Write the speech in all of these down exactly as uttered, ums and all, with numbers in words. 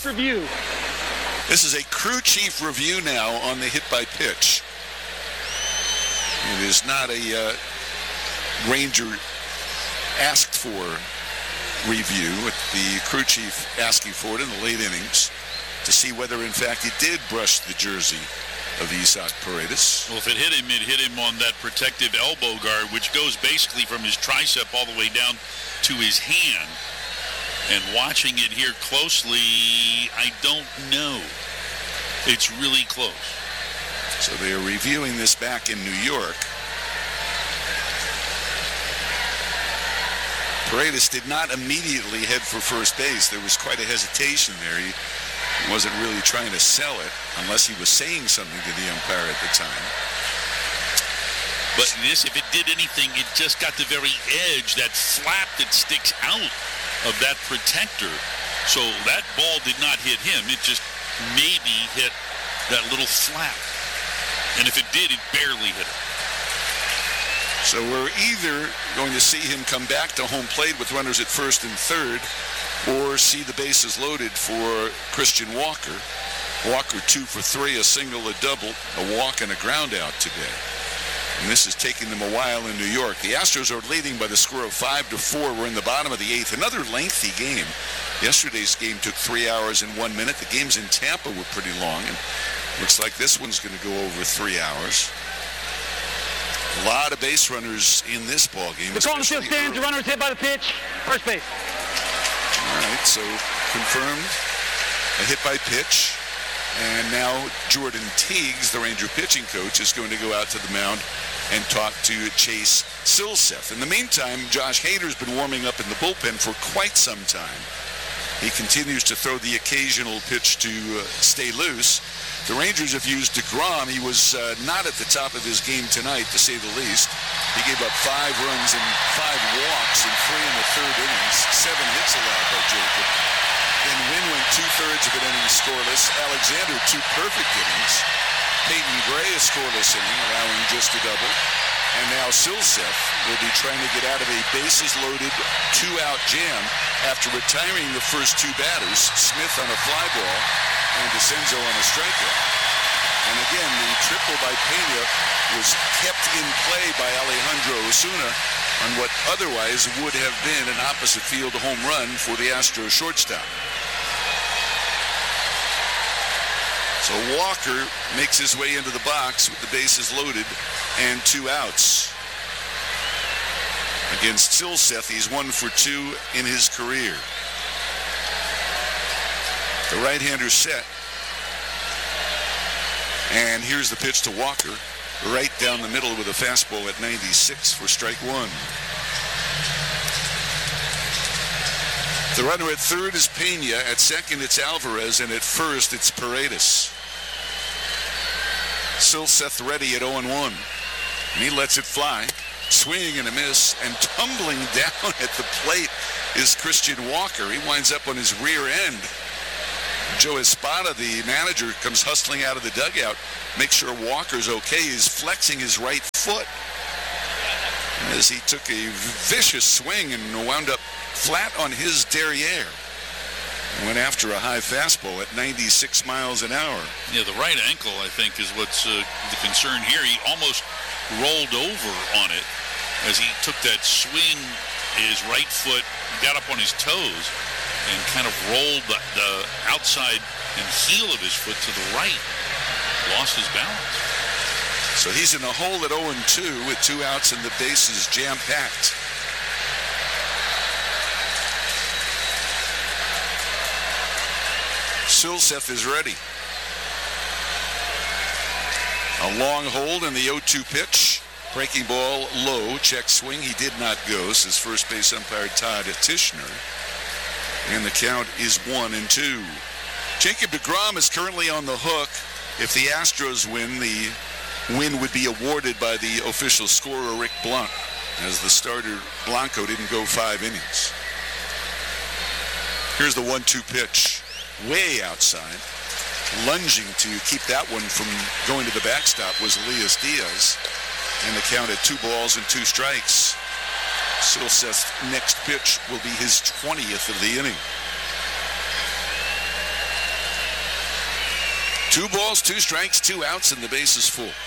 review. This is a crew chief review now on the hit by pitch. It is not a uh, Ranger asked for review, with the crew chief asking for it in the late innings to see whether in fact he did brush the jersey of Isaac Paredes. Well, if it hit him, it hit him on that protective elbow guard, which goes basically from his tricep all the way down to his hand. And watching it here closely, I don't know. It's really close. So they are reviewing this back in New York. Paredes did not immediately head for first base. There was quite a hesitation there. He wasn't really trying to sell it, unless he was saying something to the umpire at the time. But this, if it did anything, it just got the very edge, that flap that sticks out of that protector. So that ball did not hit him. It just maybe hit that little flap. And if it did, it barely hit him. So we're either going to see him come back to home plate with runners at first and third, or see the bases loaded for Christian Walker. Walker two for three, a single, a double, a walk, and a ground out today. And this is taking them a while in New York. The Astros are leading by the score of five to four. We're in the bottom of the eighth. Another lengthy game. Yesterday's game took three hours and one minute. The games in Tampa were pretty long, and looks like this one's going to go over three hours. A lot of base runners in this ball game. The call on the field stands. The runner is hit by the pitch. First base. All right, so confirmed a hit by pitch. And now Jordan Teagues, the Ranger pitching coach, is going to go out to the mound and talk to Chase Silseth. In the meantime, Josh Hader's been warming up in the bullpen for quite some time. He continues to throw the occasional pitch to uh, stay loose. The Rangers have used DeGrom. He was uh, not at the top of his game tonight, to say the least. He gave up five runs and five walks in three and a third innings, seven hits allowed by Jacob. Then Wynn went two-thirds of an inning scoreless. Alexander, two perfect innings. Peyton Gray, a scoreless inning, allowing just a double. And now Silseth will be trying to get out of a bases-loaded two-out jam after retiring the first two batters, Smith on a fly ball and DeCenzo on a strikeout. And again, the triple by Pena was kept in play by Alejandro Osuna on what otherwise would have been an opposite field home run for the Astros shortstop. So Walker makes his way into the box with the bases loaded and two outs. Against Silseth, he's one for two in his career. The right-hander set. And here's the pitch to Walker, right down the middle with a fastball at ninety-six for strike one. The runner at third is Pena. At second, it's Alvarez. And at first, it's Paredes. Silseth ready at oh and one. And he lets it fly. Swing and a miss. And tumbling down at the plate is Christian Walker. He winds up on his rear end. Joe Espada, the manager, comes hustling out of the dugout, makes sure Walker's okay. He's flexing his right foot as he took a vicious swing and wound up flat on his derriere. Went after a high fastball at ninety-six miles an hour. Yeah, the right ankle, I think, is what's uh, the concern here. He almost rolled over on it as he took that swing. His right foot got up on his toes and kind of rolled the, the outside and heel of his foot to the right. Lost his balance. So he's in a hole at oh and two with two outs and the bases jam-packed. Silseth is ready. A long hold in the oh two pitch. Breaking ball low, check swing. He did not go, says first base umpire Todd Tischner. And the count is one and two. Jacob DeGrom is currently on the hook. If the Astros win, the win would be awarded by the official scorer, Rick Blunt, as the starter, Blanco, didn't go five innings. Here's the one two pitch. Way outside. Lunging to keep that one from going to the backstop was Elias Diaz. And the count at two balls and two strikes. Silseth's next pitch will be his twentieth of the inning. Two balls, two strikes, two outs, and the base is full.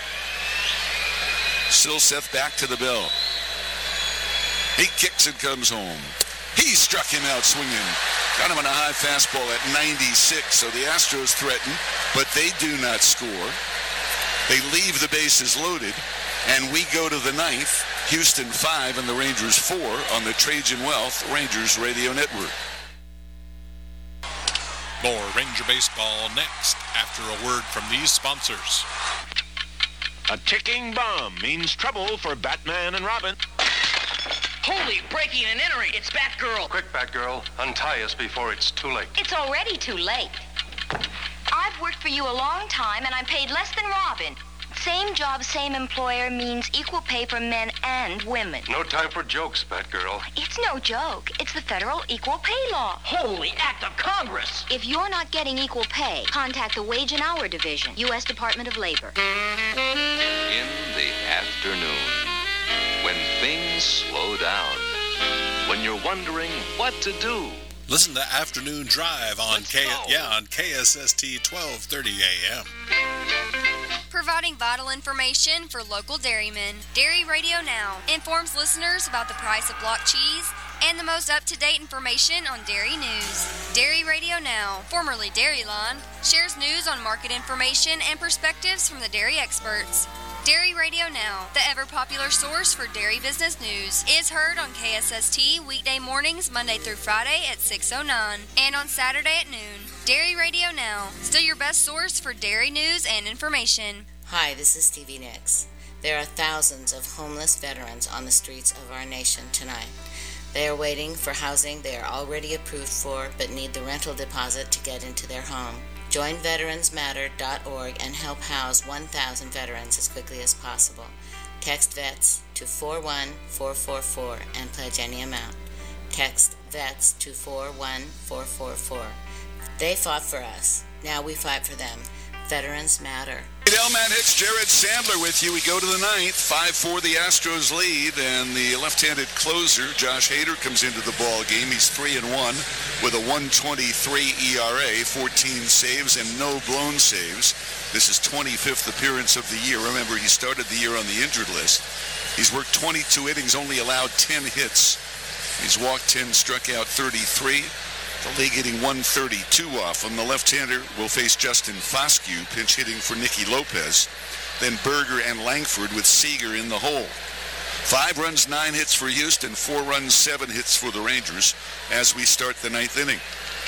Silseth back to the bell. He kicks and comes home. He struck him out swinging. Got him on a high fastball at ninety-six, so the Astros threaten, but they do not score. They leave the bases loaded, and we go to the ninth. Houston five and the Rangers four on the Trajan Wealth Rangers Radio Network. More Ranger Baseball next after a word from these sponsors. A ticking bomb means trouble for Batman and Robin. Holy, breaking and entering. It's Batgirl. Quick, Batgirl. Untie us before it's too late. It's already too late. I've worked for you a long time, and I'm paid less than Robin. Same job, same employer means equal pay for men and women. No time for jokes, Batgirl. It's no joke. It's the federal equal pay law. Holy act of Congress. If you're not getting equal pay, contact the Wage and Hour Division, U S Department of Labor. In the afternoon, when things slow down, when you're wondering what to do. Listen to Afternoon Drive on K yeah on K S S T twelve thirty A M. Providing vital information for local dairymen. Dairy Radio Now informs listeners about the price of block cheese and the most up-to-date information on dairy news. Dairy Radio Now, formerly Dairyline, shares news on market information and perspectives from the dairy experts. Dairy Radio Now, the ever-popular source for dairy business news, is heard on K S S T weekday mornings Monday through Friday at six oh nine and on Saturday at noon. Dairy Radio Now, still your best source for dairy news and information. Hi, this is Stevie Nicks. There are thousands of homeless veterans on the streets of our nation tonight. They are waiting for housing they are already approved for but need the rental deposit to get into their home. Join Veterans Matter dot org and help house one thousand veterans as quickly as possible. Text VETS to four one four four four and pledge any amount. Text VETS to four one four four four. They fought for us. Now we fight for them. Veterans Matter. Delman hits Jared Sandler with you. We go to the ninth. five four the Astros lead, and the left-handed closer, Josh Hader, comes into the ball game. He's three and one with a one twenty-three E R A, fourteen saves and no blown saves. This is twenty-fifth appearance of the year. Remember, he started the year on the injured list. He's worked twenty-two innings, only allowed ten hits. He's walked ten, struck out thirty-three. The league hitting one thirty-two off him. The left-hander will face Justin Foscue, pinch hitting for Nicky Lopez. Then Berger and Langford with Seager in the hole. Five runs, nine hits for Houston. Four runs, seven hits for the Rangers as we start the ninth inning.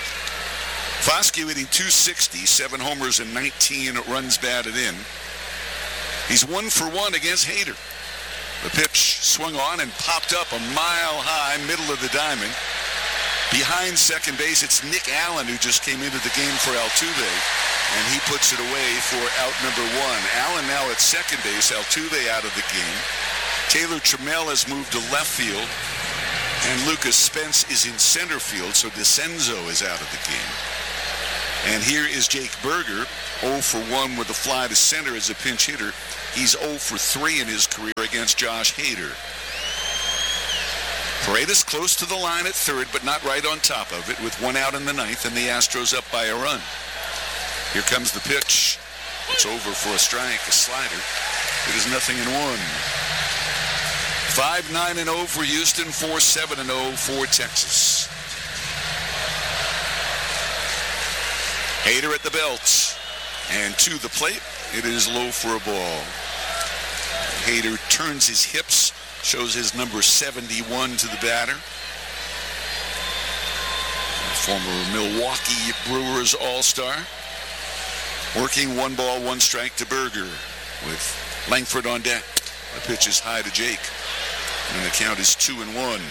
Foscue hitting two sixty, seven homers and nineteen runs batted in. He's one for one against Hader. The pitch swung on and popped up a mile high, middle of the diamond. Behind second base, it's Nick Allen, who just came into the game for Altuve, and he puts it away for out number one. Allen now at second base, Altuve out of the game. Taylor Trammell has moved to left field, and Lucas Spence is in center field, so DeCenzo is out of the game. And here is Jake Berger, oh for one with a fly to center as a pinch hitter. He's oh for three in his career against Josh Hader. Paredes close to the line at third, but not right on top of it, with one out in the ninth, and the Astros up by a run. Here comes the pitch. It's over for a strike, a slider. It is nothing in one. five nine and oh for Houston, four seven and oh for Texas. Hader at the belt, and to the plate. It is low for a ball. Hader turns his hips, shows his number seventy-one to the batter. Former Milwaukee Brewers All-Star. Working one ball, one strike to Berger with Langford on deck. The pitch is high to Jake, and the count is two and one.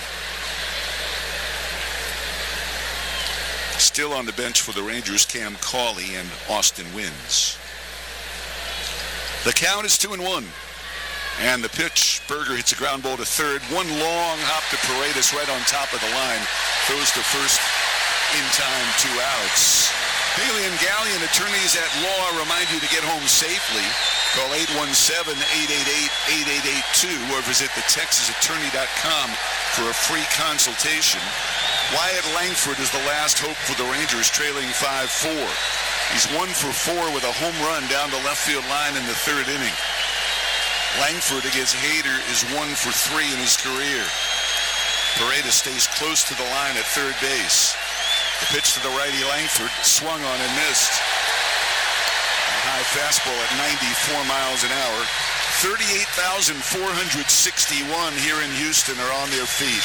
Still on the bench for the Rangers, Cam Cauley and Austin Wynns. The count is two and one. And the pitch, Berger hits a ground ball to third. One long hop to Paredes right on top of the line. Throws to first in time, two outs. Bailey and Gallion, attorneys at law, remind you to get home safely. Call eight one seven, eight eight eight, eight eight eight two or visit the texas attorney dot com for a free consultation. Wyatt Langford is the last hope for the Rangers, trailing five four. He's one for four with a home run down the left field line in the third inning. Langford against Hader is one for three in his career. Paredes stays close to the line at third base. The pitch to the righty Langford, swung on and missed. A high fastball at ninety-four miles an hour. thirty-eight thousand four hundred sixty-one here in Houston are on their feet.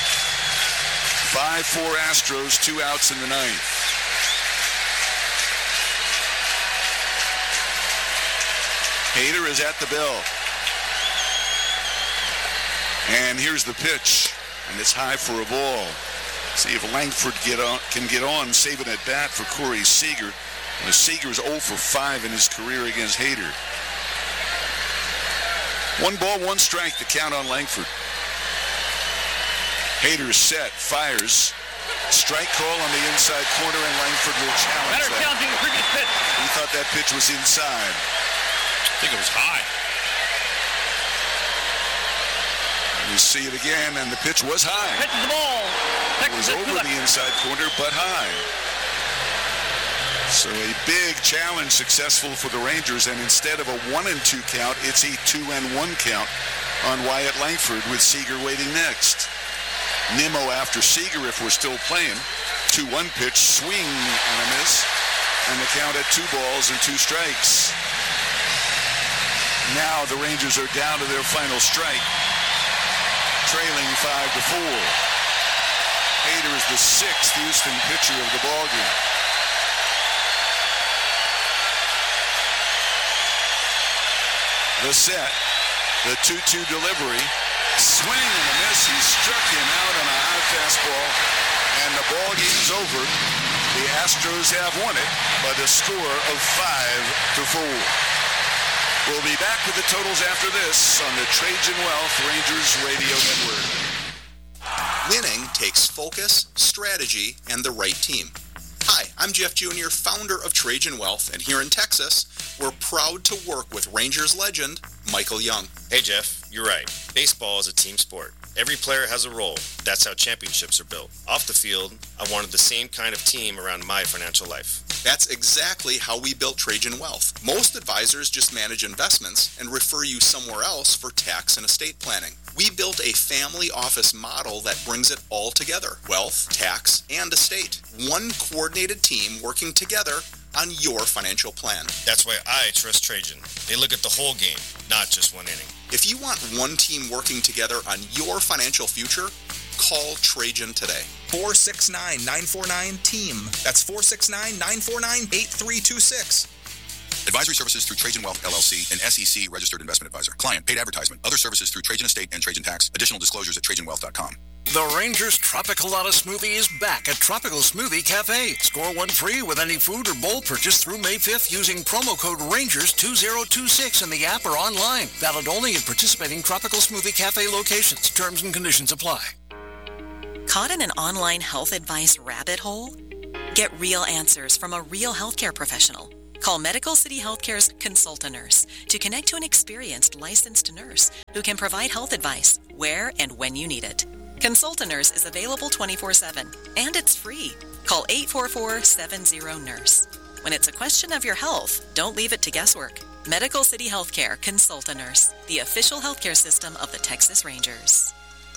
five four Astros, two outs in the ninth. Hader is at the bell. And here's the pitch. And it's high for a ball. See if Langford get on, can get on, saving at bat for Corey Seager. And Seager is oh for five in his career against Hader. One ball, one strike, the count on Langford. Hader is set, fires. Strike call on the inside corner, and Langford will challenge Better that. challenging the previous pitch. He thought that pitch was inside. I think it was high. You see it again, and the pitch was high. Pitches the ball. It was over the inside corner, but high. So a big challenge successful for the Rangers, and instead of a one and two count, it's a two and one count on Wyatt Langford with Seager waiting next. Nimmo after Seager if we're still playing. two one pitch, swing and a miss, and the count at two balls and two strikes. Now the Rangers are down to their final strike, trailing five to four. Hader is the sixth Houston pitcher of the ballgame. The set, the two two delivery, swing and a miss. He struck him out on a high fastball, and the ball game's over. The Astros have won it by the score of five to four. We'll be back with the totals after this on the Trajan Wealth Rangers Radio Network. Winning takes focus, strategy, and the right team. Hi, I'm Jeff Junior, founder of Trajan Wealth, and here in Texas, we're proud to work with Rangers legend Michael Young. Hey Jeff, you're right. Baseball is a team sport. Every player has a role. That's how championships are built. Off the field, I wanted the same kind of team around my financial life. That's exactly how we built Trajan Wealth. Most advisors just manage investments and refer you somewhere else for tax and estate planning. We built a family office model that brings it all together. Wealth, tax, and estate. One coordinated team working together on your financial plan. That's why I trust Trajan. They look at the whole game, not just one inning. If you want one team working together on your financial future, call Trajan today. four six nine, nine four nine, team. That's four six nine, nine four nine, eight three two six. Advisory services through Trajan Wealth, L L C, an S E C registered investment advisor. Client paid advertisement. Other services through Trajan Estate and Trajan Tax. Additional disclosures at trajan wealth dot com. The Rangers Tropicalata Smoothie is back at Tropical Smoothie Cafe. Score one free with any food or bowl purchase through May fifth using promo code Rangers two thousand twenty-six in the app or online. Valid only at participating Tropical Smoothie Cafe locations. Terms and conditions apply. Caught in an online health advice rabbit hole? Get real answers from a real healthcare professional. Call Medical City Healthcare's Consult a Nurse to connect to an experienced licensed nurse who can provide health advice where and when you need it. Consult a Nurse is available twenty-four seven, and it's free. Call eight four four, seven zero, nurse. When it's a question of your health, don't leave it to guesswork. Medical City Healthcare Consult a Nurse, the official healthcare system of the Texas Rangers.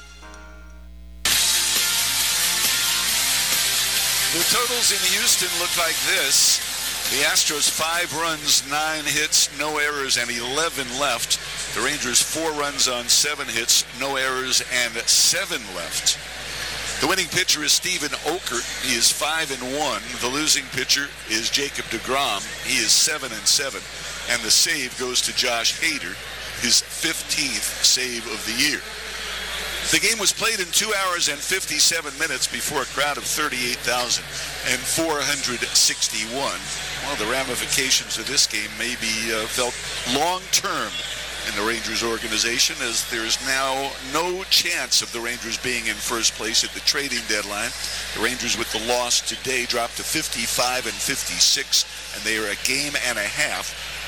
The totals in Houston look like this. The Astros, five runs, nine hits, no errors, and eleven left. The Rangers, four runs on seven hits, no errors, and seven left. The winning pitcher is Steven Okert. He is five and one. The losing pitcher is Jacob deGrom. He is seven and seven. And the save goes to Josh Hader, his fifteenth save of the year. The game was played in two hours and fifty-seven minutes before a crowd of thirty-eight thousand four hundred sixty-one. Well, the ramifications of this game may be uh, felt long-term in the Rangers organization, as there is now no chance of the Rangers being in first place at the trading deadline. The Rangers, with the loss today, dropped to fifty-five and fifty-six, and they are a game and a half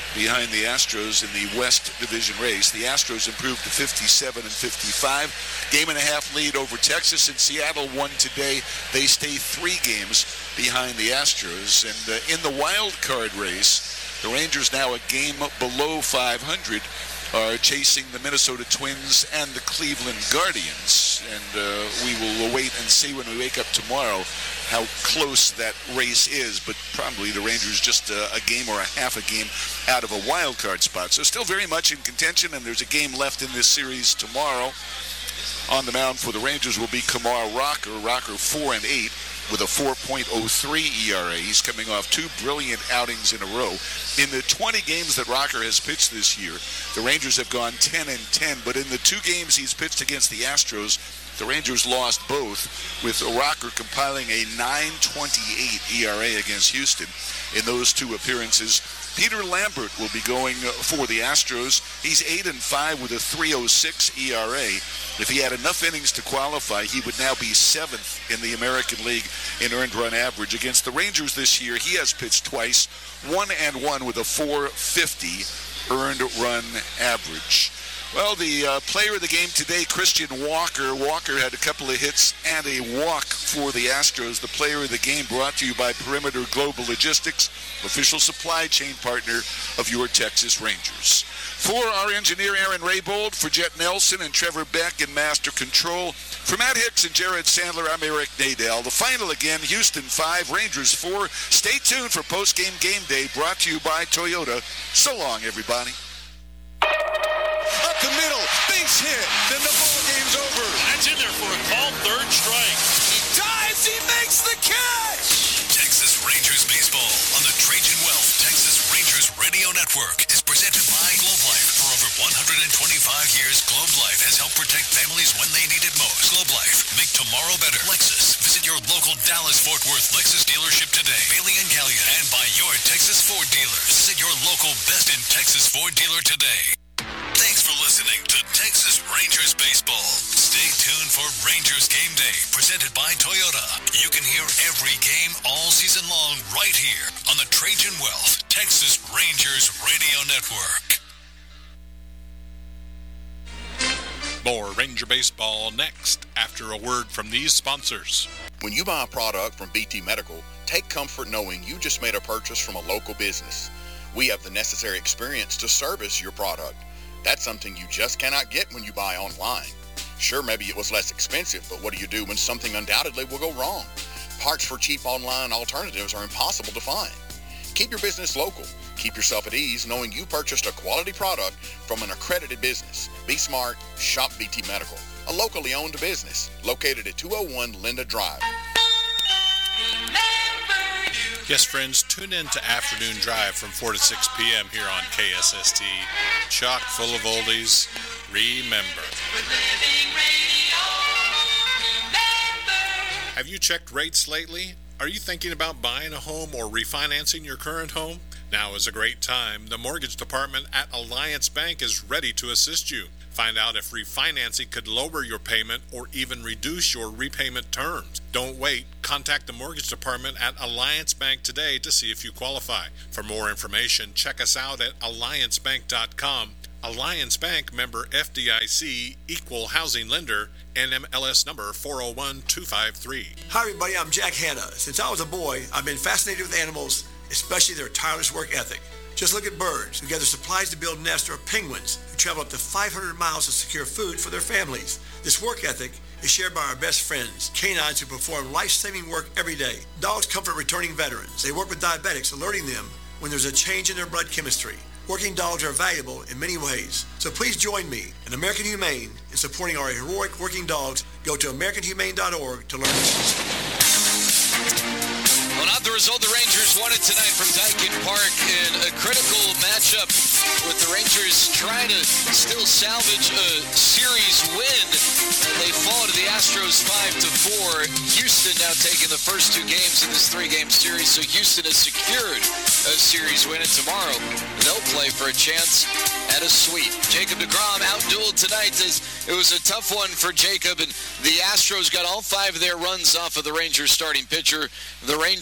behind the Astros in the West Division race. The Astros improved to fifty-seven and fifty-five. Game and a half lead over Texas, and Seattle won today. They stay three games behind the Astros. And uh, in the wild card race, the Rangers now a game below five hundred are chasing the Minnesota Twins and the Cleveland Guardians. And uh, we will wait and see when we wake up tomorrow how close that race is, but probably the Rangers just a, a game or a half a game out of a wild card spot. So still very much in contention, and there's a game left in this series tomorrow. On the mound for the Rangers will be Kumar Rocker. Rocker four and eight with a four point oh three E R A. He's coming off two brilliant outings in a row. In the twenty games that Rocker has pitched this year, the Rangers have gone ten and ten, but in the two games he's pitched against the Astros, the Rangers lost both, with Rocker compiling a nine twenty-eight E R A against Houston in those two appearances. Peter Lambert will be going for the Astros. He's eight and five with a three oh six E R A. If he had enough innings to qualify, he would now be seventh in the American League in earned run average. Against the Rangers this year, he has pitched twice, one and one with a four fifty earned run average. Well, the uh, player of the game today, Christian Walker. Walker had a couple of hits and a walk for the Astros. The player of the game brought to you by Perimeter Global Logistics, official supply chain partner of your Texas Rangers. For our engineer, Aaron Raybold, for Jet Nelson and Trevor Beck in Master Control, for Matt Hicks and Jared Sandler, I'm Eric Nadel. The final again, Houston five, Rangers four. Stay tuned for post-game game day, brought to you by Toyota. So long, everybody. Up the middle, base hit, then the ball game's over. That's in there for a called third strike. He dives, he makes the catch. Texas Rangers baseball on the Trajan Wealth Texas Rangers Radio Network is presented by Globe Life. For over one hundred twenty-five years, Globe Life has helped protect families when they need it most. Globe Life, make tomorrow better. Lexus, visit your local Dallas-Fort Worth Lexus dealership today. Bailey and Gallia, and by your Texas Ford dealers. Visit your local Best in Texas Ford dealer today. Thanks for listening to Texas Rangers Baseball. Stay tuned for Rangers Game Day, presented by Toyota. You can hear every game all season long right here on the Trajan Wealth Texas Rangers Radio Network. More Ranger Baseball next, after a word from these sponsors. When you buy a product from B T Medical, take comfort knowing you just made a purchase from a local business. We have the necessary experience to service your product. That's something you just cannot get when you buy online. Sure, maybe it was less expensive, but what do you do when something undoubtedly will go wrong? Parts for cheap online alternatives are impossible to find. Keep your business local. Keep yourself at ease knowing you purchased a quality product from an accredited business. Be smart. Shop B T Medical, a locally owned business located at two oh one Linda Drive. Yes, friends, tune in to Afternoon Drive from four to six p.m. here on K S S T. Chock full of oldies. Remember. Have you checked rates lately? Are you thinking about buying a home or refinancing your current home? Now is a great time. The mortgage department at Alliance Bank is ready to assist you. Find out if refinancing could lower your payment or even reduce your repayment terms. Don't wait. Contact the mortgage department at Alliance Bank today to see if you qualify. For more information, check us out at alliance bank dot com. Alliance Bank, member F D I C, equal housing lender, N M L S number four oh one two five three. Hi everybody, I'm Jack Hanna. Since I was a boy, I've been fascinated with animals, especially their tireless work ethic. Just look at birds who gather supplies to build nests, or penguins who travel up to five hundred miles to secure food for their families. This work ethic is shared by our best friends, canines who perform life-saving work every day. Dogs comfort returning veterans. They work with diabetics, alerting them when there's a change in their blood chemistry. Working dogs are valuable in many ways. So please join me and American Humane in supporting our heroic working dogs. Go to american humane dot org to learn more. Well, not the result the Rangers wanted tonight from Daikin Park in a critical matchup with the Rangers trying to still salvage a series win. And they fall to the Astros five to four. Houston now taking the first two games in this three-game series, so Houston has secured a series win, and tomorrow they'll play for a chance at a sweep. Jacob deGrom out-dueled tonight. It was a tough one for Jacob, and the Astros got all five of their runs off of the Rangers starting pitcher. The Rangers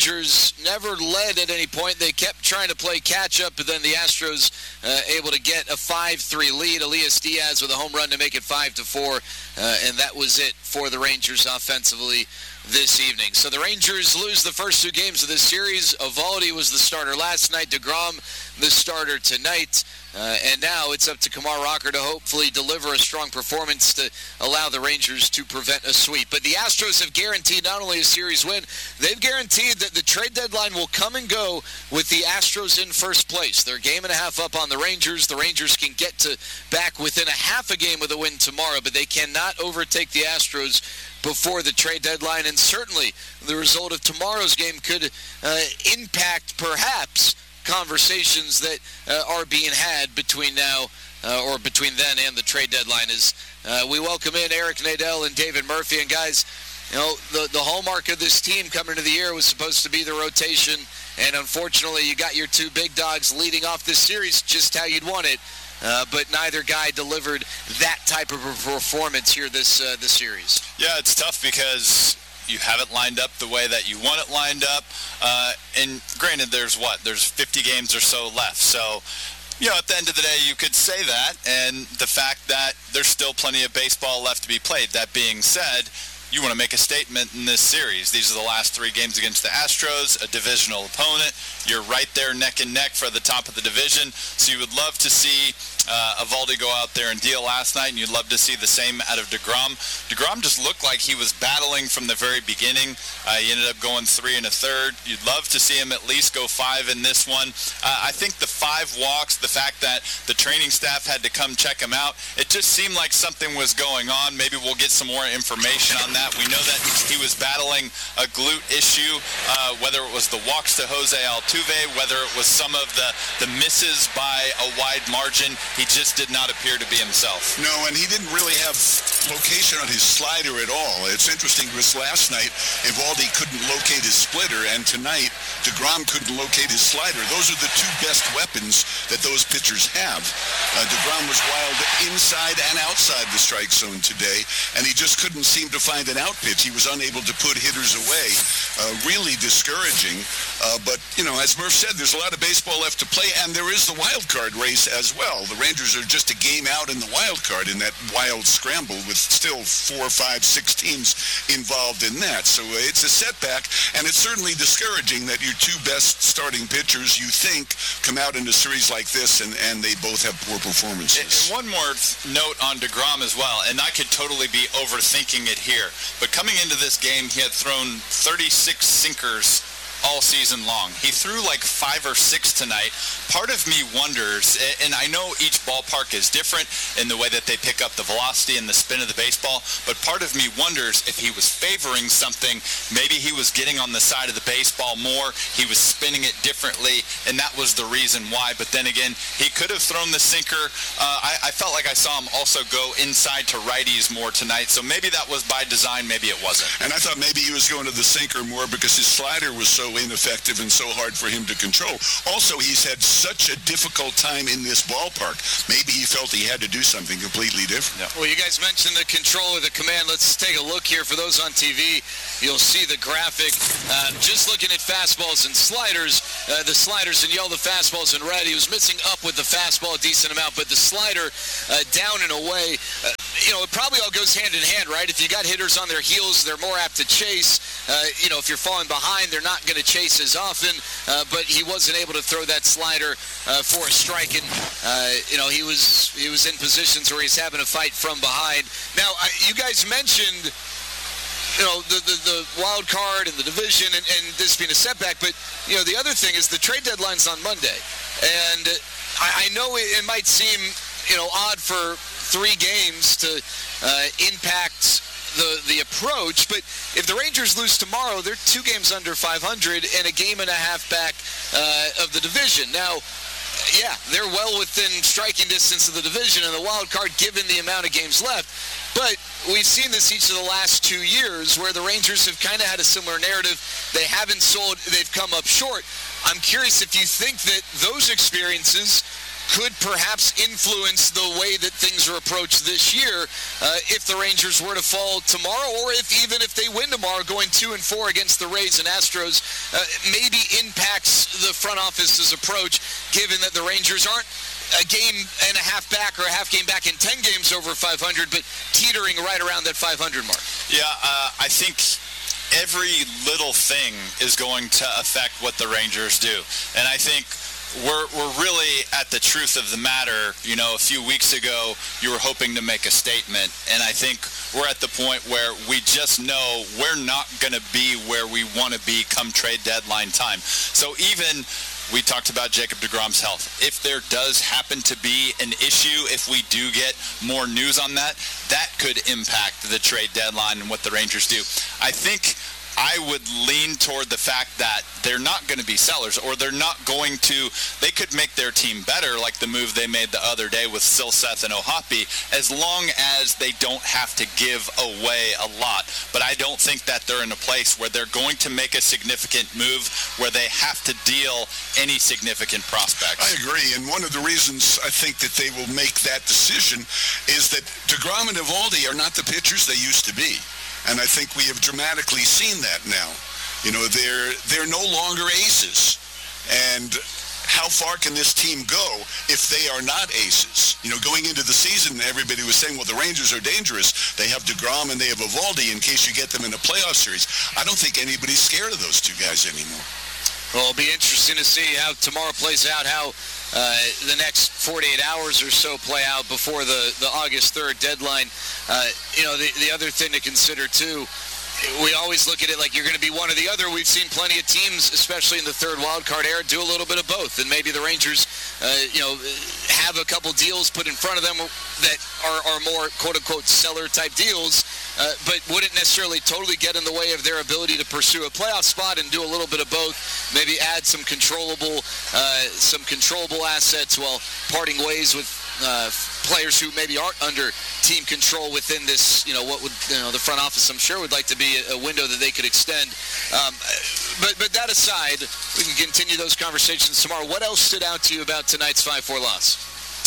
Rangers never led at any point. They kept trying to play catch-up, but then the Astros uh, able to get a five three lead. Elias Diaz with a home run to make it five to four, uh, and that was it for the Rangers offensively this evening. So the Rangers lose the first two games of this series. Eovaldi was the starter last night. DeGrom the starter tonight. Uh, and now it's up to Kumar Rocker to hopefully deliver a strong performance to allow the Rangers to prevent a sweep. But the Astros have guaranteed not only a series win, they've guaranteed that the trade deadline will come and go with the Astros in first place. They're a game and a half up on the Rangers. The Rangers can get to back within a half a game with a win tomorrow, but they cannot overtake the Astros before the trade deadline. And certainly the result of tomorrow's game could uh, impact perhaps conversations that uh, are being had between now uh, or between then and the trade deadline. As uh, we welcome in Eric Nadel and David Murphy. And guys, you know, the, the hallmark of this team coming into the year was supposed to be the rotation, and unfortunately you got your two big dogs leading off this series just how you'd want it, uh, but neither guy delivered that type of a performance here this uh, this series. Yeah, it's tough because you have it lined up the way that you want it lined up. Uh, and granted, there's what? There's fifty games or so left. So, you know, at the end of the day, you could say that. And the fact that there's still plenty of baseball left to be played. That being said, you want to make a statement in this series. These are the last three games against the Astros, a divisional opponent. You're right there neck and neck for the top of the division. So you would love to see uh, Eovaldi go out there and deal last night, and you'd love to see the same out of DeGrom. DeGrom just looked like he was battling from the very beginning. Uh, he ended up going three and a third. You'd love to see him at least go five in this one. Uh, I think the five walks, the fact that the training staff had to come check him out, it just seemed like something was going on. Maybe we'll get some more information on that. We know that he was battling a glute issue, uh, whether it was the walks to Jose Altuve, whether it was some of the, the misses by a wide margin. He just did not appear to be himself. No, and he didn't really have location on his slider at all. It's interesting because last night, Eovaldi couldn't locate his splitter, and tonight, DeGrom couldn't locate his slider. Those are the two best weapons that those pitchers have. Uh, DeGrom was wild inside and outside the strike zone today, and he just couldn't seem to find an out pitch. He was unable to put hitters away. Uh, really discouraging. Uh, but, you know, as Murph said, there's a lot of baseball left to play, and there is the wild card race as well. The Rangers are just a game out in the wild card in that wild scramble with still four, five, six teams involved in that. So uh, it's a setback, and it's certainly discouraging that your two best starting pitchers, you think, come out in a series like this, and, and they both have poor performances. And one more note on DeGrom as well, and I could totally be overthinking it here, but coming into this game, he had thrown thirty-six sinkers all season long. He threw like five or six tonight. Part of me wonders, and I know each ballpark is different in the way that they pick up the velocity and the spin of the baseball, but part of me wonders if he was favoring something. Maybe he was getting on the side of the baseball more. He was spinning it differently, and that was the reason why. But then again, he could have thrown the sinker. Uh, I, I felt like I saw him also go inside to righties more tonight, so maybe that was by design, maybe it wasn't. And I thought maybe he was going to the sinker more because his slider was so ineffective and so hard for him to control. Also, he's had such a difficult time in this ballpark. Maybe he felt he had to do something completely different. Yeah. Well, you guys mentioned the control of the command. Let's take a look here. For those on T V, you'll see the graphic. Uh, just looking at fastballs and sliders, uh, the sliders in yellow, the fastballs in red. He was missing up with the fastball a decent amount, but the slider uh, down and away, uh, you know, it probably all goes hand in hand, right? If you got hitters on their heels, they're more apt to chase. Uh, you know, if you're falling behind, they're not going to chase as often, uh, but he wasn't able to throw that slider uh, for a strike, and uh, you know, he was he was in positions where he's having to fight from behind. Now, uh, you guys mentioned, you know, the, the, the wild card and the division and, and this being a setback, but, you know, the other thing is the trade deadline's on Monday, and I, I know it, it might seem, you know, odd for three games to uh, impact the the approach, but if the Rangers lose tomorrow, they're two games under five hundred and a game and a half back uh, of the division. Now, yeah, they're well within striking distance of the division and the wild card given the amount of games left, but we've seen this each of the last two years where the Rangers have kind of had a similar narrative. They haven't sold, they've come up short. I'm curious if you think that those experiences could perhaps influence the way that things are approached this year uh, if the Rangers were to fall tomorrow, or if even if they win tomorrow, going two and four against the Rays and Astros, uh, maybe impacts the front office's approach, given that the Rangers aren't a game and a half back or a half game back in ten games over five hundred, but teetering right around that five hundred mark. Yeah, uh, I think every little thing is going to affect what the Rangers do. And I think we're we're really at the truth of the matter. You know, a few weeks ago, you were hoping to make a statement, and I think we're at the point where we just know we're not going to be where we want to be come trade deadline time. So even we talked about Jacob deGrom's health. If there does happen to be an issue, if we do get more news on that, that could impact the trade deadline and what the Rangers do. I think I would lean toward the fact that they're not going to be sellers, or they're not going to, they could make their team better, like the move they made the other day with Silseth and Ohapi, as long as they don't have to give away a lot. But I don't think that they're in a place where they're going to make a significant move where they have to deal any significant prospects. I agree, and one of the reasons I think that they will make that decision is that deGrom and Eovaldi are not the pitchers they used to be. And I think we have dramatically seen that now. You know, they're they're no longer aces. And how far can this team go if they are not aces? You know, going into the season, everybody was saying, well, the Rangers are dangerous. They have deGrom and they have Eovaldi in case you get them in a playoff series. I don't think anybody's scared of those two guys anymore. Well, it'll be interesting to see how tomorrow plays out, how uh, the next forty-eight hours or so play out before the, the August third deadline. Uh, you know, the, the other thing to consider, too, we always look at it like you're going to be one or the other. We've seen plenty of teams, especially in the third wild card era, do a little bit of both. And maybe the Rangers, uh, you know, have a couple deals put in front of them that are, are more quote-unquote seller-type deals, uh, but wouldn't necessarily totally get in the way of their ability to pursue a playoff spot and do a little bit of both. Maybe add some controllable, uh, some controllable assets while parting ways with uh, players who maybe aren't under team control within this, you know, what would, you know, the front office, I'm sure, would like to be a, a window that they could extend. Um, but but that aside, we can continue those conversations tomorrow. What else stood out to you about tonight's five four loss?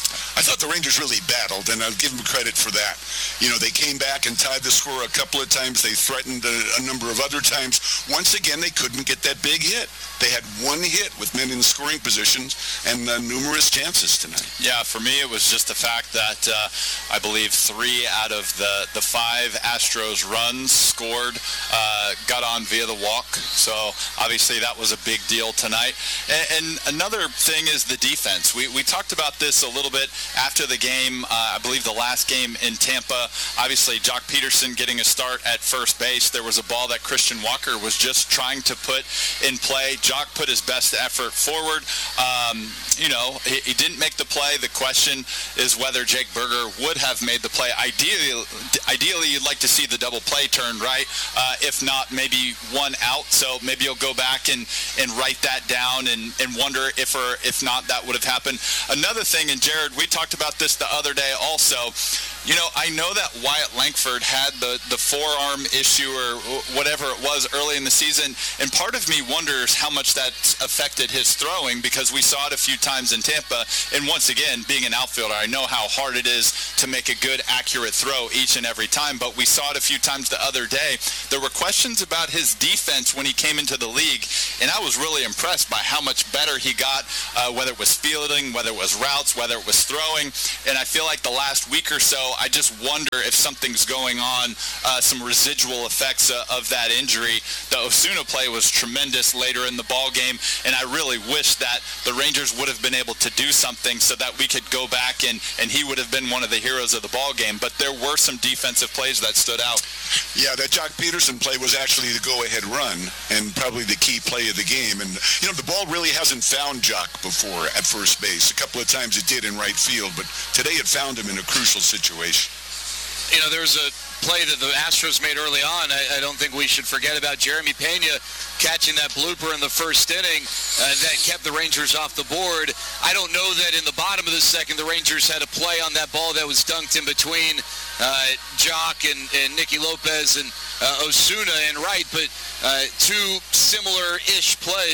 I thought the Rangers really battled, and I'll give them credit for that. You know, they came back and tied the score a couple of times. They threatened a, a number of other times. Once again, they couldn't get that big hit. They had one hit with men in scoring positions and uh, numerous chances tonight. Yeah, for me, it was just the fact that uh, I believe three out of the, the five Astros runs scored uh, got on via the walk. So obviously that was a big deal tonight. And, and another thing is the defense. We, we talked about this a little bit after the game, uh, I believe the last game in Tampa. Obviously, Jock Peterson getting a start at first base. There was a ball that Christian Walker was just trying to put in play. Jock put his best effort forward. Um, you know, he, he didn't make the play. The question is whether Jake Burger would have made the play. Ideally, ideally you'd like to see the double play turned, right? Uh, if not, maybe one out. So maybe you'll go back and, and write that down and, and wonder if or if not that would have happened. Another thing, and Jared, we talked about this the other day also. You know, I know that Wyatt Langford had the, the forearm issue or whatever it was early in the season, and part of me wonders how much that affected his throwing, because we saw it a few times in Tampa, and once again, being an outfielder, I know how hard it is to make a good, accurate throw each and every time, but we saw it a few times the other day. There were questions about his defense when he came into the league, and I was really impressed by how much better he got, uh, whether it was fielding, whether it was routes, whether it was throwing, and I feel like the last week or so, I just wonder if something's going on, uh, some residual effects uh, of that injury. The Osuna play was tremendous later in the ball game, and I really wish that the Rangers would have been able to do something so that we could go back and, and he would have been one of the heroes of the ball game. But there were some defensive plays that stood out. Yeah, that Jock Peterson play was actually the go-ahead run and probably the key play of the game. And, you know, the ball really hasn't found Jock before at first base. A couple of times it did in right field, but today it found him in a crucial situation. You know, there was a play that the Astros made early on. I, I don't think we should forget about Jeremy Pena catching that blooper in the first inning uh, that kept the Rangers off the board. I don't know that in the bottom of the second the Rangers had a play on that ball that was dunked in between uh, Jock and, and Nicky Lopez and uh, Osuna and Wright, but uh, two similar-ish plays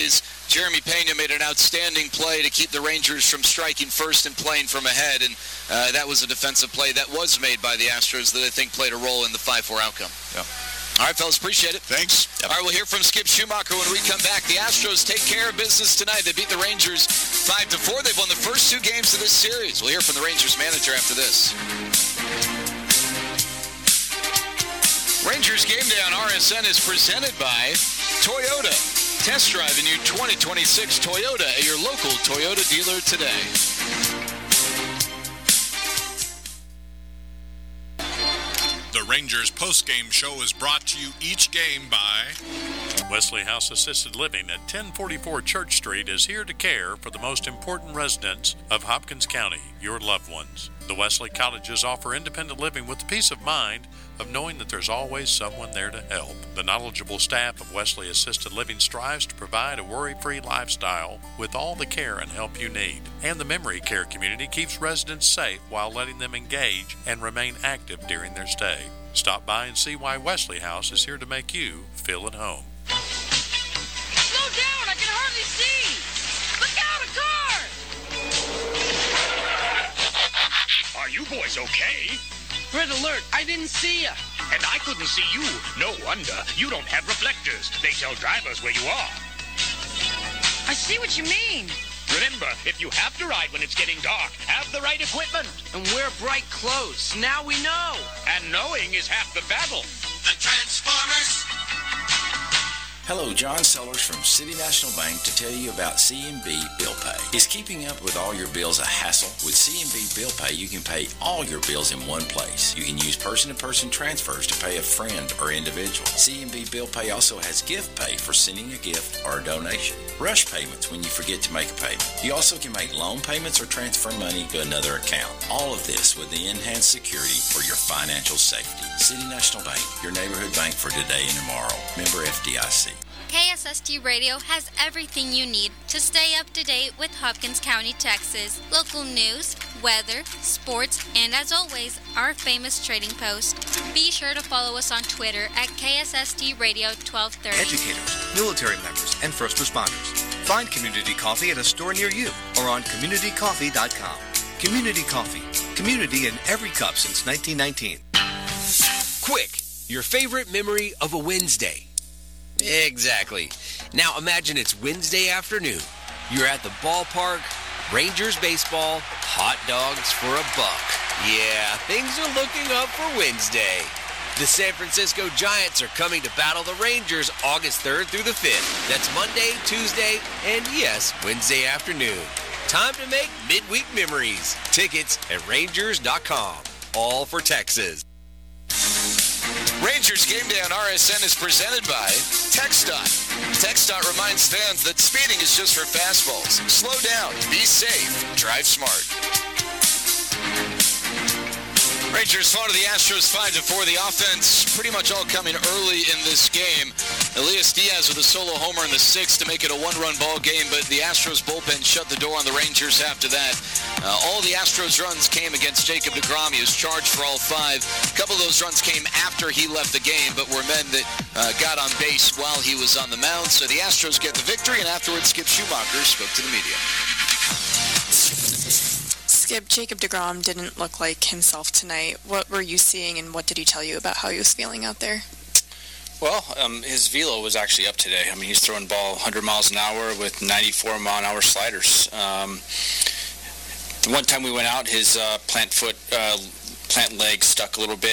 Jeremy Pena made an outstanding play to keep the Rangers from striking first and playing from ahead, and uh, that was a defensive play that was made by the Astros that I think played a role in the five four outcome. Yeah. All right, fellas, appreciate it. Thanks. Yep. All right, we'll hear from Skip Schumacher when we come back. The Astros take care of business tonight. They beat the Rangers five to four. They've won the first two games of this series. We'll hear from the Rangers manager after this. Rangers Game Day on R S N is presented by Toyota. Test drive a new twenty twenty-six Toyota at your local Toyota dealer today. The Rangers post-game show is brought to you each game by Wesley House Assisted Living at ten forty-four Church Street is here to care for the most important residents of Hopkins County, your loved ones. The Wesley Cottages offer independent living with the peace of mind of knowing that there's always someone there to help. The knowledgeable staff of Wesley Assisted Living strives to provide a worry-free lifestyle with all the care and help you need. And the memory care community keeps residents safe while letting them engage and remain active during their stay. Stop by and see why Wesley House is here to make you feel at home. Slow down, I can hardly see. Look out, a car. Are you boys okay? Red alert, I didn't see ya. And I couldn't see you. No wonder. You don't have reflectors. They tell drivers where you are. I see what you mean. Remember, if you have to ride when it's getting dark, have the right equipment. And wear bright clothes. Now we know. And knowing is half the battle. The Transformers. Hello, John Sellers from City National Bank to tell you about C and B Bill Pay. Is keeping up with all your bills a hassle? With C and B Bill Pay, you can pay all your bills in one place. You can use person-to-person transfers to pay a friend or individual. C and B Bill Pay also has gift pay for sending a gift or a donation. Rush payments when you forget to make a payment. You also can make loan payments or transfer money to another account. All of this with the enhanced security for your financial safety. City National Bank, your neighborhood bank for today and tomorrow. Member F D I C. K S S T Radio has everything you need to stay up to date with Hopkins County, Texas. Local news, weather, sports, and as always, our famous trading post. Be sure to follow us on Twitter at K S S T Radio twelve thirty. Educators, military members, and first responders. Find Community Coffee at a store near you or on community coffee dot com. Community Coffee. Community in every cup since nineteen nineteen. Quick, your favorite memory of a Wednesday. Exactly. Now imagine it's Wednesday afternoon. You're at the ballpark, Rangers baseball, hot dogs for a buck. Yeah, things are looking up for Wednesday. The San Francisco Giants are coming to battle the Rangers August third through the fifth. That's Monday, Tuesday, and yes, Wednesday afternoon. Time to make midweek memories. Tickets at rangers dot com. All for Texas. Rangers Game Day on R S N is presented by TxDOT. TxDOT reminds fans that speeding is just for fastballs. Slow down, be safe, drive smart. Rangers fall to the Astros five to four. The offense pretty much all coming early in this game. Elias Diaz with a solo homer in the sixth to make it a one-run ball game, but the Astros bullpen shut the door on the Rangers after that. Uh, all the Astros runs came against Jacob deGrom. He was charged for all five. A couple of those runs came after he left the game, but were men that uh, got on base while he was on the mound. So the Astros get the victory, and afterwards Skip Schumacher spoke to the media. Skip, Jacob deGrom didn't look like himself tonight. What were you seeing, and what did he tell you about how he was feeling out there? Well, um, his velo was actually up today. I mean, he's throwing the ball one hundred miles an hour with ninety-four mile an hour sliders. Um, the one time we went out, his uh, plant foot, uh, plant leg stuck a little bit.